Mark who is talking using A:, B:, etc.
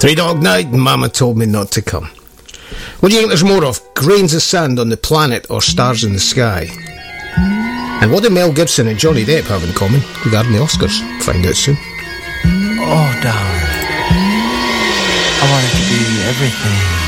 A: Three Dog Night, and Mama told me not to come. What do you think there's more of, grains of sand on the planet or stars in the sky? And what do Mel Gibson and Johnny Depp have in common regarding the Oscars? Find out soon.
B: Oh, darling, I want it to be everything.